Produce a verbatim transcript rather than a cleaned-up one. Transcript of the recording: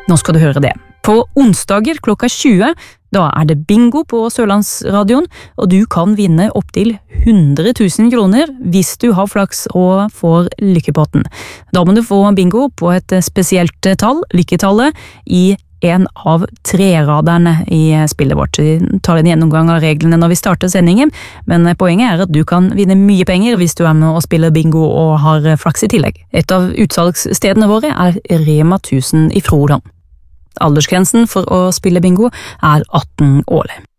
Nå skal du høre det. På onsdager klokka tjue, da er det bingo på Sørlandsradioen, og du kan vinne opp til hundre tusen kroner hvis du har flaks og får lykkepotten. Da må du få bingo på et spesielt tall, lykketallet, i en av treraderne i spillet vårt. Vi tar en gjennomgang av reglene når vi starter sendingen, men poenget er at du kan vinne mye penger hvis du er med og spiller bingo og har flaks i tillegg. Et av utsalgsstedene våre er Rema tusen i Froland. Aldersgrensen for å spille bingo er atten år.